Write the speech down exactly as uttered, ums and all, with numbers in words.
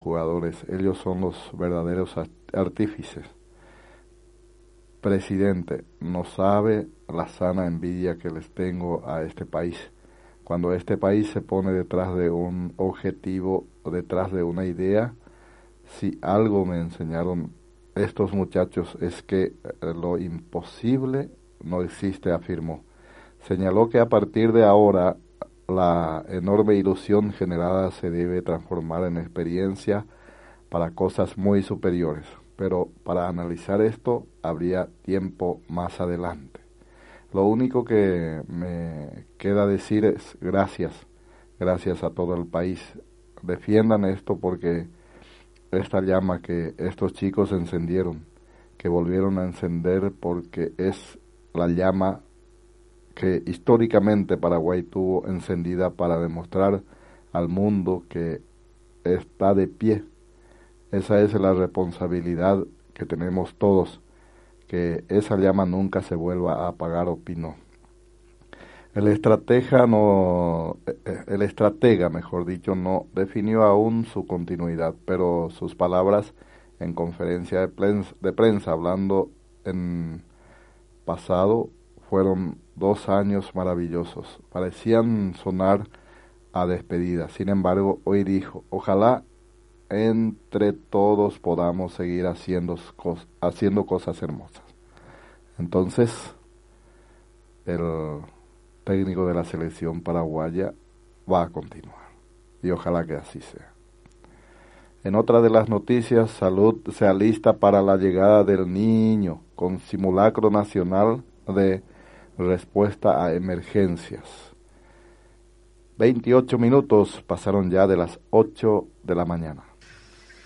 jugadores, ellos son los verdaderos artífices. Presidente, no sabe la sana envidia que les tengo a este país. Cuando este país se pone detrás de un objetivo, detrás de una idea, si algo me enseñaron estos muchachos es que lo imposible no existe, afirmó. Señaló que a partir de ahora la enorme ilusión generada se debe transformar en experiencia para cosas muy superiores, pero para analizar esto habría tiempo más adelante. Lo único que me queda decir es gracias, gracias a todo el país. Defiendan esto porque esta llama que estos chicos encendieron, que volvieron a encender porque es la llama que históricamente Paraguay tuvo encendida para demostrar al mundo que está de pie. Esa es la responsabilidad que tenemos todos, que esa llama nunca se vuelva a apagar, opinó. El estratega no, el estratega, mejor dicho, no definió aún su continuidad, pero sus palabras en conferencia de prensa, de prensa hablando en pasado, fueron dos años maravillosos. Parecían sonar a despedida. Sin embargo, hoy dijo, ojalá entre todos podamos seguir haciendo, cos haciendo cosas hermosas. Entonces, el técnico de la selección paraguaya va a continuar. Y ojalá que así sea. En otra de las noticias, Salud se alista para la llegada del niño con simulacro nacional de respuesta a emergencias. veintiocho minutos pasaron ya de las ocho de la mañana.